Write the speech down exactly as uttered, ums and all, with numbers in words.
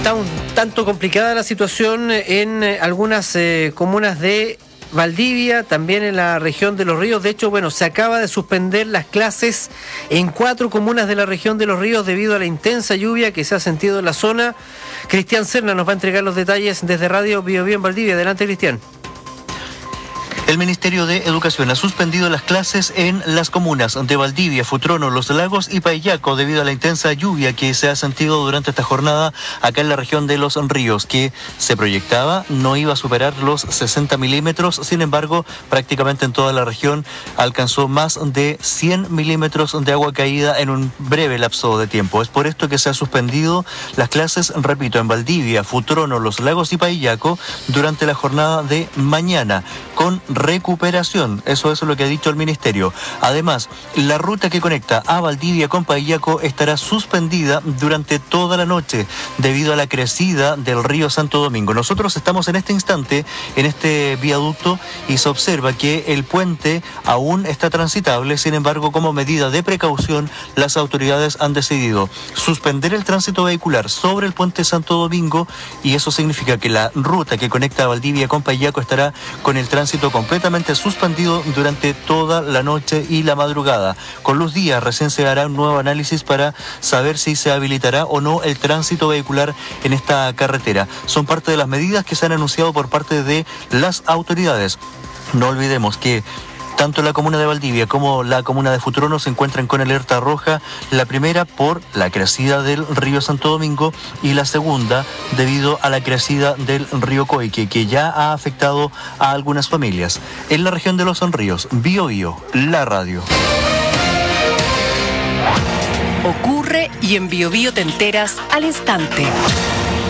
Está un tanto complicada la situación en eh, algunas eh, comunas de Valdivia, también en la región de Los Ríos. De hecho, bueno, se acaba de suspender las clases en cuatro comunas de la región de Los Ríos debido a la intensa lluvia que se ha sentido en la zona. Cristian Serna nos va a entregar los detalles desde Radio Bio Bio en Valdivia. Adelante, Cristian. El Ministerio de Educación ha suspendido las clases en las comunas de Valdivia, Futrono, Los Lagos y Paillaco debido a la intensa lluvia que se ha sentido durante esta jornada acá en la región de Los Ríos, que se proyectaba no iba a superar los sesenta milímetros. Sin embargo, prácticamente en toda la región alcanzó más de cien milímetros de agua caída en un breve lapso de tiempo. Es por esto que se ha suspendido las clases, repito, en Valdivia, Futrono, Los Lagos y Paillaco durante la jornada de mañana, con recuperación. Eso es lo que ha dicho el Ministerio. Además, la ruta que conecta a Valdivia con Paillaco estará suspendida durante toda la noche debido a la crecida del río Santo Domingo. Nosotros estamos en este instante en este viaducto y se observa que el puente aún está transitable. Sin embargo, como medida de precaución, las autoridades han decidido suspender el tránsito vehicular sobre el puente Santo Domingo, y eso significa que la ruta que conecta a Valdivia con Paillaco estará con el tránsito completamente suspendido durante toda la noche y la madrugada. Con Luz Díaz recién se hará un nuevo análisis para saber si se habilitará o no el tránsito vehicular en esta carretera. Son parte de las medidas que se han anunciado por parte de las autoridades. No olvidemos que tanto la comuna de Valdivia como la comuna de Futrono se encuentran con alerta roja, la primera por la crecida del río Santo Domingo y la segunda debido a la crecida del río Coique, que ya ha afectado a algunas familias. En la región de Los Ríos, Bio Bio, la radio. Ocurre y en Bio Bio te enteras al instante.